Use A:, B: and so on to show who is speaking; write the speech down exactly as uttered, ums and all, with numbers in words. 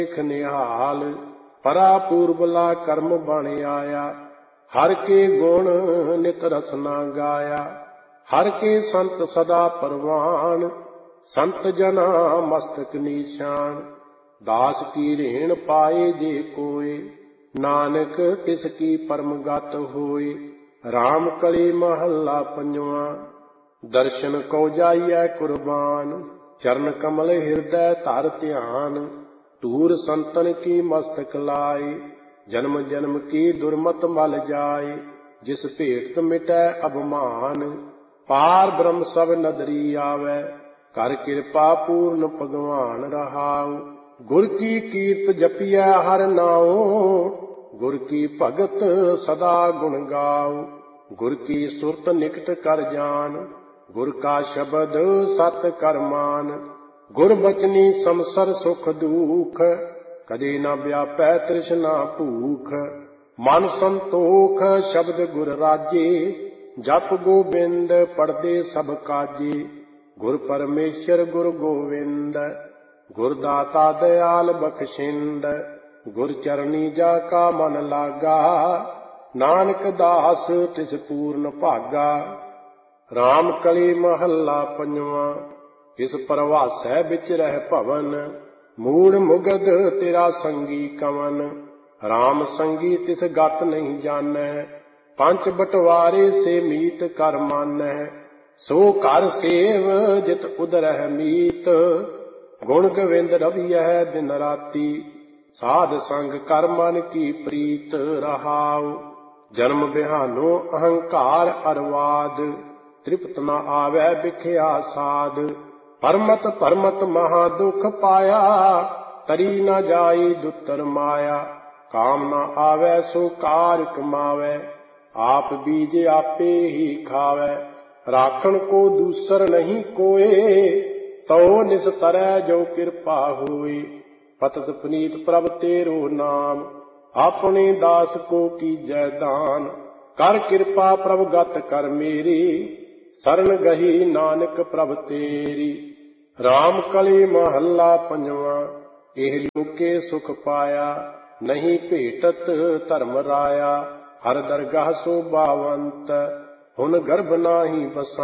A: निहाल परा पूर्वला कर्म बन आया। हर के गुण नित रसना गाया। हर के संत सदा परवान संत जना मस्तक निशान। दास की ऋण पाए जे कोय नानक तिसकी परम गत होय। राम कली महला पंजवा दर्शन को जाइए कुर्बान। चरण कमल हृदय धर ध्यान। धूर संतन की मस्तक लाए जन्म जन्म की दुर्मत मल जाए। जिस भेट मिटै अभिमान पार ब्रह्म सब नदरी आवे। कर कृपा पूर्ण भगवान रहाउ। गुर की कीर्त जपिया हर नाओ गुर की भगत सदा गुण गाओ। गुर की सुरत निकट कर जान गुर का शब्द सत कर मान। गुर बचनी समसर सुख दुख कदे न व्यापै तृष्णा भूख। मन संतोख शब्द गुर राजे जप गोबिंद पढ़दे सब काजे। गुर परमेश्वर गुर गोविंद गुर दाता दयाल बख्शिंद। गुर चरनी जा का मन लागा नानक दास तिस पूर्ण भागा। राम कली महला पंजवा इस परवासै बिच रह भवन। मूड़ मुगद तेरा संगी कवन। राम संगी तिस गत नहीं जानै। पंच बटवारे से मीत कर मानै। सो कर सेव जित उदरह मीत। गुण गोविंद रवियह दिन राती। साध संग कर मन की प्रीत रहाउ। जन्म बिहानो अहंकार अरवाद तृप्त न आवे बिख्या साध। परमत परमत महा दुख पाया तरी न जाई दुतर माया। काम न आवे सो कार कमावे आप बीज आपे ही खावे। राखण को दूसर नहीं कोय तो निस्तरै जो कृपा होय। पतत पुनीत प्रभ तेरो नाम अपने दास को कीजै दान। कर कृपा प्रभ गत कर मेरी शरण गही नानक प्रभ तेरी। राम कली महला पंजवा एह लोके सुख पाया नहीं भेटत धर्म राया। हर दरगाह सो बावंत हुन गर्भ नाही बसा।